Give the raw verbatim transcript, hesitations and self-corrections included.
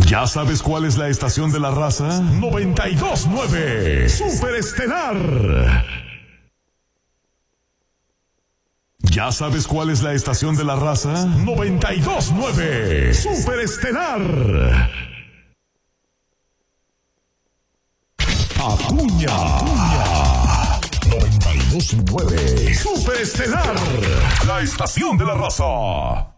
¿Ya sabes cuál es la estación de la raza? noventa y dos punto nueve Superestelar. ¿Ya sabes cuál es la estación de la raza? noventa y dos punto nueve Superestelar. Acuña. noventa y dos punto nueve Superestelar. La estación de la raza.